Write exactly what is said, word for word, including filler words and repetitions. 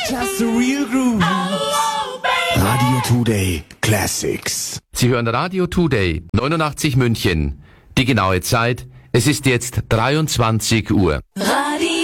Just the real groove. Radio Today Classics. Sie hören Radio Today, neunundachtzig München. Die genaue Zeit, es ist jetzt dreiundzwanzig Uhr.